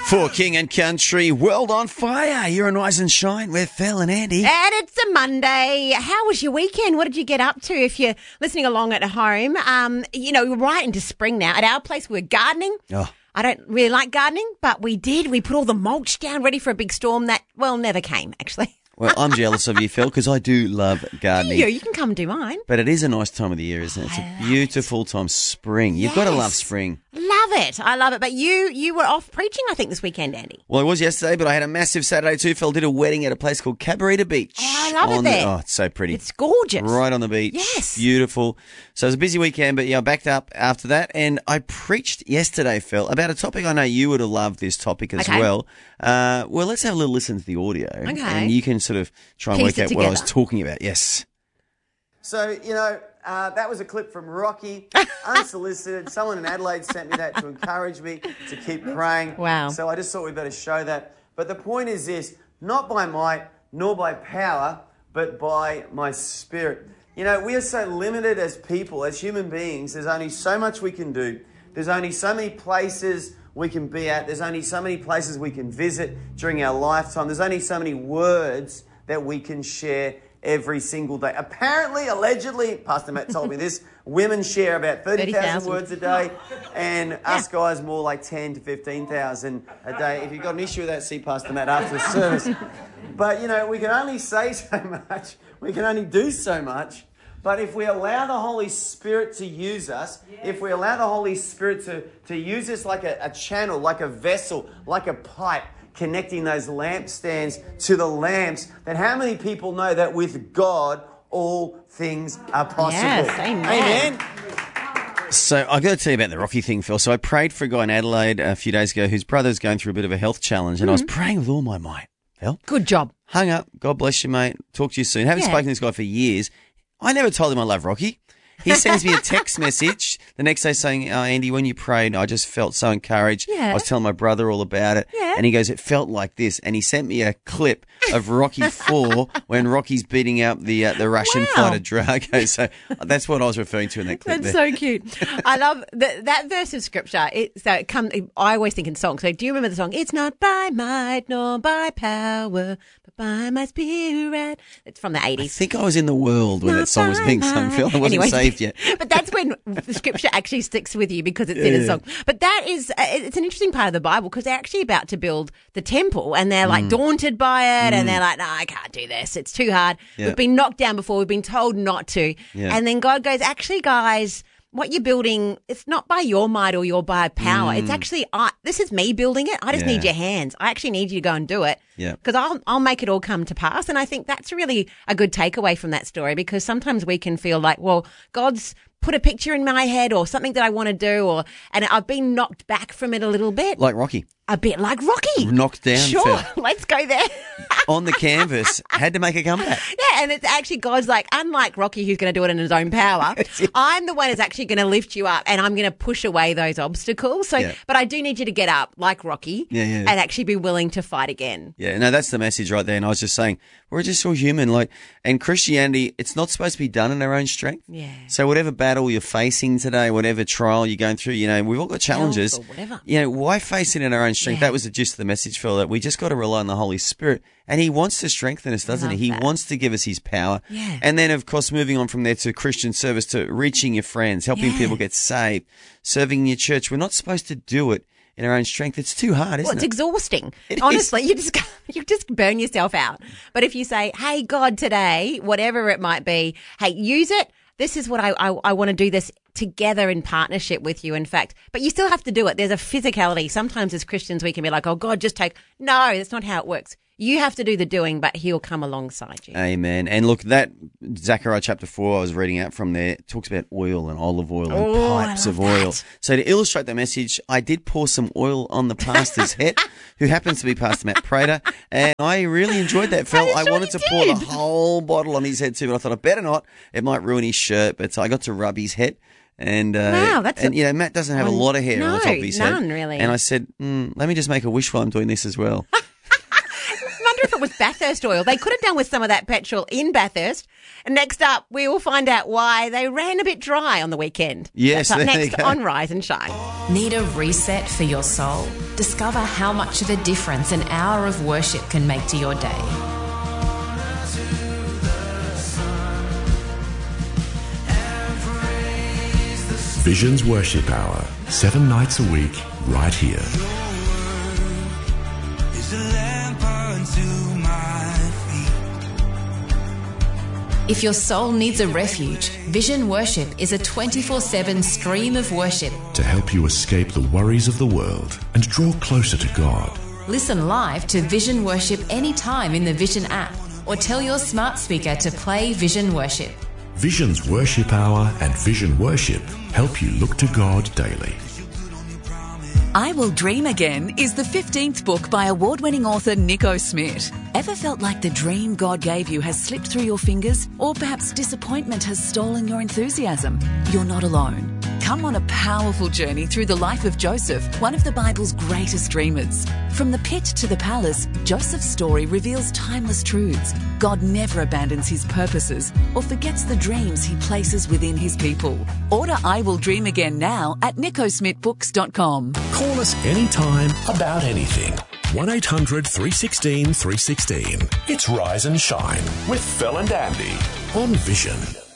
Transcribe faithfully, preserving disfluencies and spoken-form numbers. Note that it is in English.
For King and Country, World on Fire. You're on Rise and Shine with Phil and Andy. And it's a Monday. How was your weekend? What did you get up to? If you're listening along at home, um, you know, we're right into spring now. At our place, we're gardening. Oh. I don't really like gardening, but we did. We put all the mulch down ready for a big storm that, well, never came, actually. Well, I'm jealous of you, Phil, because I do love gardening. You, you can come and do mine. But it is a nice time of the year, isn't it? It's a beautiful time, spring. You've Yes. got to love spring. Love it. I love it. But you you were off preaching, I think, this weekend, Andy. Well, it was yesterday, but I had a massive Saturday too. Phil did a wedding at a place called Cabarita Beach. Oh, I love it on the- there. Oh, it's so pretty. It's gorgeous. Right on the beach. Yes. Beautiful. So it was a busy weekend, but yeah, I backed up after that. And I preached yesterday, Phil, about a topic I know you would have loved this topic as Okay. well. Uh, well, let's have a little listen to the audio. Okay. And you can sort of try and Piece work it out what I was together. talking about. Yes. So, you know, uh, that was a clip from Rocky, unsolicited. Someone in Adelaide sent me that to encourage me to keep praying. Wow. So I just thought we'd better show that. But the point is this, not by might nor by power, but by my spirit. You know, we are so limited as people, as human beings. There's only so much we can do. There's only so many places we can be at. There's only so many places we can visit during our lifetime. There's only so many words that we can share every single day. Apparently, allegedly, Pastor Matt told me this, women share about thirty thousand words a day, and us guys more like ten to fifteen thousand a day. If you've got an issue with that, see Pastor Matt after the service. But, you know, we can only say so much. We can only do so much. But if we allow the Holy Spirit to use us, if we allow the Holy Spirit to, to use us like a, a channel, like a vessel, like a pipe, connecting those lampstands to the lamps, then how many people know that with God, all things are possible? Yes, amen. Amen. So I got to tell you about the Rocky thing, Phil. So I prayed for a guy in Adelaide a few days ago whose brother's going through a bit of a health challenge, and mm. I was praying with all my might, Phil. Good job. Hung up. God bless you, mate. Talk to you soon. Haven't Yeah. spoken to this guy for years. I never told him I love Rocky. He sends me a text message the next day saying, oh, Andy, when you prayed, I just felt so encouraged. Yeah. I was telling my brother all about it. Yeah. And he goes, it felt like this. And he sent me a clip of Rocky four when Rocky's beating up the uh, the Russian Wow. fighter Drago. So that's what I was referring to in that clip That's there. so cute. I love that that verse of scripture. It, so it come, I always think in songs. So do you remember the song? It's not by might nor by power, but by my spirit. It's from the I eighties. think I was in the world when Not that song was by being sung, might. Phil. I wasn't Anyway, saved yet. But that's when the scripture actually sticks with you because it's in a Yeah. song. But that is, uh, it's an interesting part of the Bible because they're actually about to build the temple and they're like Mm. daunted by it and they're like, no, I can't do this. It's too hard. Yeah. We've been knocked down before. We've been told not to. Yeah. And then God goes, actually, guys, what you're building, it's not by your might or your by power. It's actually, I, this is me building it. I just Mm. Yeah. need your hands. I actually need you to go and do it. Yeah. Because I'll, I'll make it all come to pass. And I think that's really a good takeaway from that story because sometimes we can feel like, well, God's put a picture in my head or something that I want to do or, and I've been knocked back from it a little bit. Like Rocky. A bit like Rocky. Knocked down, Sure. Phil. Let's go there. On the canvas, had to make a comeback. Yeah, and it's actually God's like, unlike Rocky who's going to do it in his own power, I'm the one who's actually going to lift you up and I'm going to push away those obstacles. So, Yeah. but I do need you to get up like Rocky Yeah, yeah. and actually be willing to fight again. Yeah, no, that's the message right there. And I was just saying, we're just all human. Like, and Christianity, it's not supposed to be done in our own strength. Yeah. So whatever battle you're facing today, whatever trial you're going through, you know, we've all got challenges. or whatever. You know, why face it in our own strength? Yeah. That was the gist of the message, Phil, that we just got to rely on the Holy Spirit. And he wants to strengthen us, doesn't he? Love He that. wants to give us his power. Yeah. And then, of course, moving on from there to Christian service, to reaching your friends, helping Yeah. people get saved, serving in your church. We're not supposed to do it in our own strength. It's too hard, isn't Well, it's it? exhausting. It Honestly, you just you just burn yourself out. But if you say, "Hey, God, today, whatever it might be, hey, use it. This is what I I, I want to do this together in partnership with you." In fact, but you still have to do it. There's a physicality. Sometimes as Christians, we can be like, "Oh, God, just take." No, that's not how it works. You have to do the doing, but He'll come alongside you. Amen. And look, that Zechariah chapter four I was reading out from there talks about oil and olive oil and Oh, I pipes love of oil. that. So to illustrate the message, I did pour some oil on the pastor's head, who happens to be Pastor Matt Prater, and I really enjoyed that, Phil. I'm I sure wanted you to pour the did. whole bottle on his head too, but I thought I better not. It might ruin his shirt, but I got to rub his head. And, uh, Wow, that's and a- you know, Matt doesn't have a Oh, lot of hair on the top of no, his head. none, really. And I said, mm, let me just make a wish while I'm doing this as well. I wonder if it was Bathurst oil. They could have done with some of that petrol in Bathurst. And next up, we will find out why they ran a bit dry on the weekend. Yes, That's up there you next go. on Rise and Shine. Need a reset for your soul? Discover how much of a difference an hour of worship can make to your day. Vision's Worship Hour, seven nights a week, right here. If your soul needs a refuge, Vision Worship is a twenty-four seven stream of worship To help you escape the worries of the world and draw closer to God. Listen live to Vision Worship anytime in the Vision app or tell your smart speaker to play Vision Worship. Vision's Worship Hour and Vision Worship help you look to God daily. I Will Dream Again is the fifteenth book by award-winning author Nico Smith. Ever felt like the dream God gave you has slipped through your fingers, or perhaps disappointment has stolen your enthusiasm? You're not alone. Come on a powerful journey through the life of Joseph, one of the Bible's greatest dreamers. From the pit to the palace, Joseph's story reveals timeless truths. God never abandons his purposes or forgets the dreams he places within his people. Order I Will Dream Again now at nico smith books dot com. Call us anytime about anything. one eight hundred three one six three one six. It's Rise and Shine with Phil and Andy on Vision.